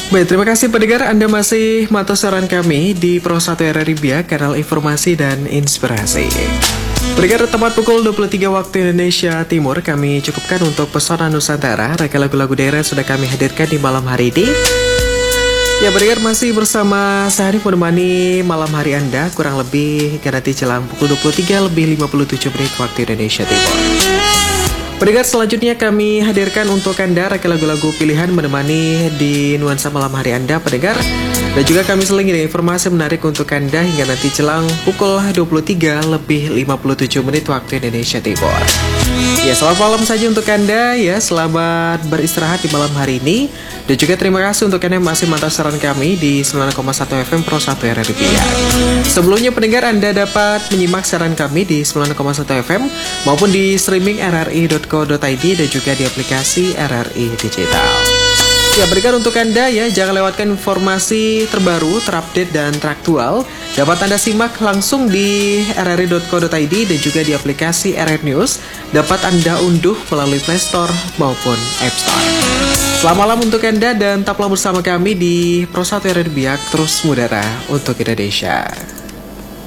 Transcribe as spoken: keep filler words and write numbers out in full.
Baik, terima kasih pendengar, Anda masih mantau saran kami di Pro satu R R I Biak, kanal informasi dan inspirasi. Pendengar, tepat pukul dua puluh tiga waktu Indonesia Timur, kami cukupkan untuk Pesona Nusantara. Reka lagu-lagu daerah sudah kami hadirkan di malam hari ini. Ya, pendengar, masih bersama saya Hanif menemani malam hari Anda, kurang lebih hingga nanti jelang pukul dua puluh tiga lebih lima puluh tujuh menit waktu Indonesia Timur. Pendengar, selanjutnya kami hadirkan untuk Anda reka lagu-lagu pilihan menemani di nuansa malam hari Anda, pendengar. Dan juga kami selingi dengan informasi menarik untuk Anda hingga nanti jelang pukul dua puluh tiga lebih lima puluh tujuh menit waktu Indonesia Timur. Ya, selamat malam saja untuk Anda ya, selamat beristirahat di malam hari ini. Dan juga terima kasih untuk Anda yang masih mantau saran kami di sembilan koma satu F M Pro satu R R I Biak. Sebelumnya pendengar, Anda dapat menyimak saran kami di sembilan koma satu F M maupun di streaming r r i dot co dot i d dan juga di aplikasi R R I Digital. Ya, pendengar, untuk Anda ya, jangan lewatkan informasi terbaru, terupdate dan teraktual. Dapat Anda simak langsung di r r i dot co dot i d dan juga di aplikasi R R News. Dapat Anda unduh melalui Play Store maupun App Store. Selamat malam untuk Anda dan tetaplah bersama kami di Pro satu R R I Biak, terus mudara untuk Indonesia.